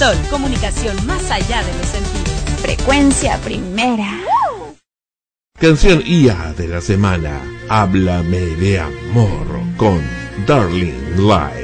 Sol, comunicación más allá de los sentidos. Frecuencia primera. Canción IA de la semana. Háblame de amor con Darling Light.